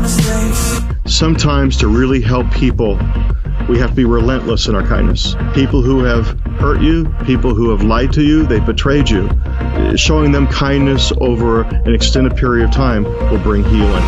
Sometimes to really help people, we have to be relentless in our kindness. People who have hurt you, people who have lied to you, they betrayed you. Showing them kindness over an extended period of time will bring healing.